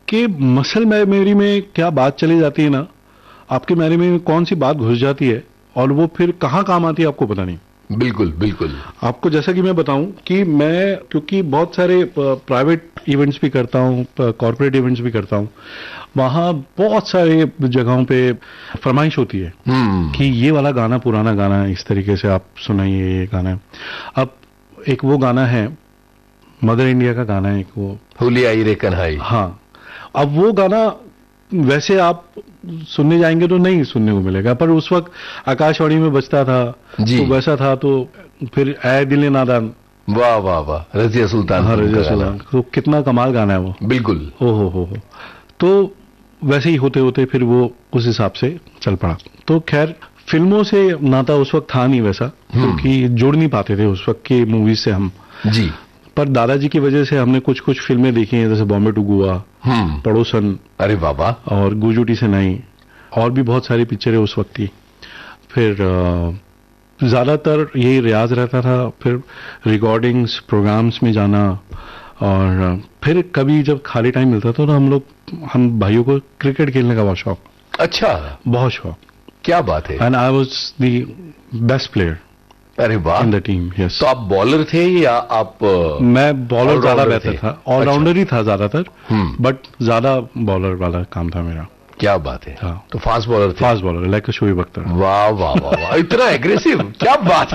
आपके muscle memory में क्या बात चली जाती है ना, आपके मेमोरी में कौन सी बात घुस जाती है और वो फिर कहाँ काम आती है आपको पता नहीं। बिल्कुल बिल्कुल। आपको जैसा कि मैं बताऊं कि मैं क्योंकि बहुत सारे प्राइवेट इवेंट्स भी करता हूं, कॉर्पोरेट इवेंट्स भी करता हूं, वहां बहुत सारे जगहों पे फरमाइश होती है कि ये वाला गाना पुराना गाना है, इस तरीके से आप सुनाइए ये गाना है। अब एक वो गाना है मदर इंडिया का गाना है, एक वो होली आई रे कन्हाई। हाँ, अब वो गाना वैसे आप सुनने जाएंगे तो नहीं सुनने को मिलेगा, पर उस वक्त आकाशवाणी में बजता था जी। तो वैसा था, तो फिर आए दिल नादान। वाह वाह वाह, रजिया सुल्तान। हाँ, रजिया सुल्तान, तो कितना कमाल गाना है वो। बिल्कुल। ओ हो। तो वैसे ही होते होते फिर वो उस हिसाब से चल पड़ा। तो खैर फिल्मों से नाता उस वक्त था नहीं वैसा, क्योंकि जुड़ नहीं पाते थे उस वक्त की मूवीज से हम जी। पर दादाजी की वजह से हमने कुछ कुछ फिल्में देखी हैं, जैसे बॉम्बे टू गोवा, पड़ोसन, अरे बाबा, और गुजूटी से नहीं, और भी बहुत सारी पिक्चरें उस वक्त की। फिर ज्यादातर यही रियाज रहता था, फिर रिकॉर्डिंग्स प्रोग्राम्स में जाना, और फिर कभी जब खाली टाइम मिलता था तो हम भाइयों को क्रिकेट खेलने का बहुत शौक। अच्छा, बहुत शौक। क्या बात है। And I was the best player. अरे वाह। In the team, yes. तो आप बॉलर थे या आप? मैं बॉलर ज्यादा बेहतर था, ऑलराउंडर ही था ज्यादातर, बट ज्यादा बॉलर वाला काम था मेरा। क्या बात है। हाँ। तो फास्ट बॉलर थे? Fast bowler, like Shoaib Akhtar. वाह वाह वाह वाह, इतना एग्रेसिव, क्या बात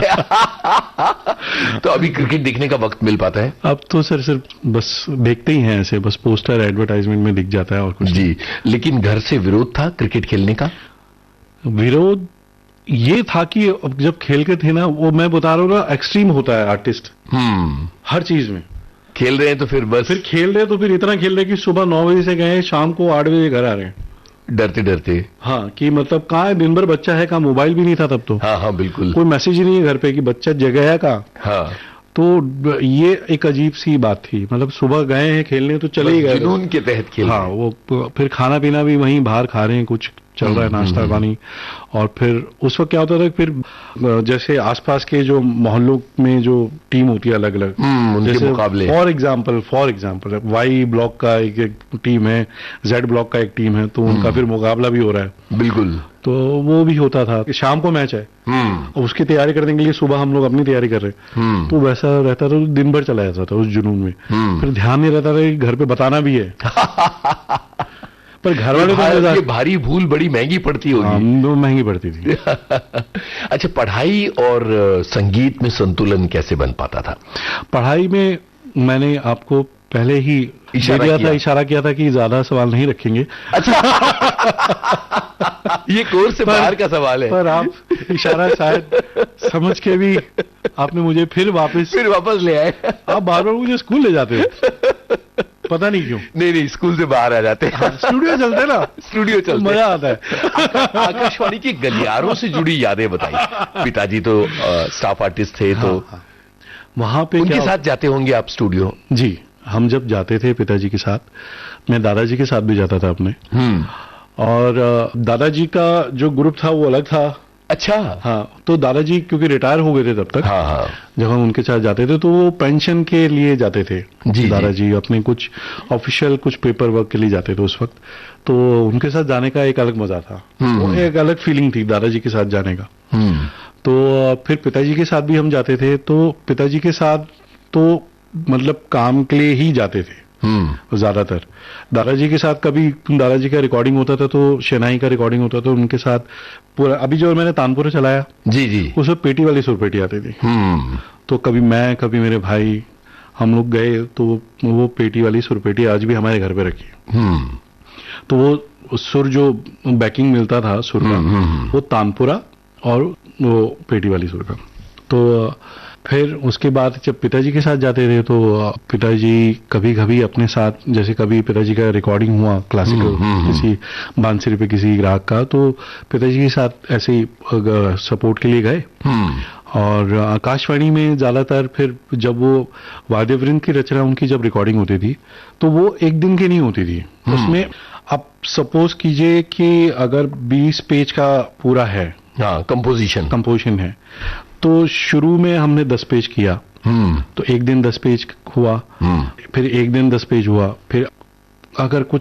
है। तो अभी क्रिकेट देखने का वक्त मिल पाता है? अब तो सर सिर्फ बस देखते ही हैं ऐसे, बस पोस्टर एडवर्टाइजमेंट में दिख जाता है और कुछ जी। लेकिन घर से विरोध था क्रिकेट खेलने का? विरोध ये था कि जब खेल के थे ना, वो मैं बता रहा हूँ ना, एक्सट्रीम होता है आर्टिस्ट हर चीज में। खेल रहे हैं तो फिर बस, फिर खेल रहे तो फिर इतना खेल रहे कि सुबह 9 बजे से गए, शाम को 8 बजे घर आ रहे हैं, डरते डरते। हाँ, कि मतलब कहाँ है, दिन भर बच्चा है, कहाँ मोबाइल भी नहीं था तब तो। हाँ हाँ बिल्कुल। कोई मैसेज ही नहीं है घर पे कि बच्चा जगह है कहाँ। हाँ। तो ये एक अजीब सी बात थी, मतलब सुबह गए हैं खेलने तो चले ही गए, जुनून के तहत खेल। हाँ, वो फिर खाना पीना भी वहीं बाहर खा रहे हैं, कुछ चल रहा है, नाश्ता पानी। और फिर उस वक्त क्या होता था, फिर जैसे आसपास के जो मोहल्लों में जो टीम होती है अलग अलग, उनके मुकाबले, फॉर एग्जाम्पल वाई ब्लॉक का एक टीम है, जेड ब्लॉक का एक टीम है, तो उनका फिर मुकाबला भी हो रहा है। बिल्कुल। तो वो भी होता था कि शाम को मैच है, उसकी तैयारी करने के लिए सुबह हम लोग अपनी तैयारी कर रहे हैं, तो वैसा रहता था, दिन भर चला जाता था उस जुनून में। फिर ध्यान नहीं रहता था कि घर पे बताना भी है। पर घर वाले ये भारी भूल बड़ी महंगी पड़ती होगी। महंगी पड़ती थी। अच्छा, पढ़ाई और संगीत में संतुलन कैसे बन पाता था? पढ़ाई में मैंने आपको पहले ही इशारा किया था कि ज्यादा सवाल नहीं रखेंगे। अच्छा। ये कोर्स से बाहर का सवाल है। पर आप इशारा शायद समझ के भी आपने मुझे फिर वापस ले आए। आप बार बार मुझे स्कूल ले जाते हो, पता नहीं क्यों। नहीं, स्कूल से बाहर आ जाते हैं। स्टूडियो चलते ना, स्टूडियो चलते, मजा आता है। आकाशवाणी के गलियारों से जुड़ी यादें बताइए। पिताजी तो स्टाफ आर्टिस्ट थे, तो वहां पे उनके साथ जाते होंगे आप स्टूडियो? जी, हम जब जाते थे पिताजी के साथ, मैं दादाजी के साथ भी जाता था अपने। और दादाजी का जो ग्रुप था वो अलग था। अच्छा। हाँ, तो दादाजी क्योंकि रिटायर हो गए थे तब तक। हाँ हाँ। जब हम उनके साथ जाते थे तो वो पेंशन के लिए जाते थे। जी, दादाजी अपने कुछ ऑफिशियल कुछ पेपर वर्क के लिए जाते थे उस वक्त, तो उनके साथ जाने का एक अलग मजा था, वो एक अलग फीलिंग थी दादाजी के साथ जाने का। तो फिर पिताजी के साथ भी हम जाते थे, तो पिताजी के साथ तो मतलब काम के लिए ही जाते थे ज्यादातर। दादाजी के साथ कभी दादाजी का रिकॉर्डिंग होता था, तो शहनाई का रिकॉर्डिंग होता था, तो उनके साथ पूरा, अभी जो मैंने तानपुरा चलाया जी, उसमें पेटी वाली सुरपेटी आती थी। तो कभी मैं, कभी मेरे भाई, हम लोग गए, तो वो पेटी वाली सुरपेटी आज भी हमारे घर पे रखी है। तो वो सुर जो बैकिंग मिलता था सुर का, वो तानपुरा और वो पेटी वाली सुर का। तो फिर उसके बाद जब पिताजी के साथ जाते थे, तो पिताजी कभी कभी अपने साथ, जैसे कभी पिताजी का रिकॉर्डिंग हुआ क्लासिकल किसी बांसुरी पे किसी ग्राहक का, तो पिताजी के साथ ऐसे ही सपोर्ट के लिए गए। और आकाशवाणी में ज्यादातर फिर जब वो वाद्यवृंद की रचना उनकी जब रिकॉर्डिंग होती थी, तो वो एक दिन की नहीं होती थी। उसमें आप सपोज कीजिए कि अगर 20 पेज का पूरा है, कंपोजिशन है, तो शुरू में हमने 10 पेज किया, तो एक दिन 10 पेज हुआ, फिर एक दिन 10 पेज हुआ, फिर अगर कुछ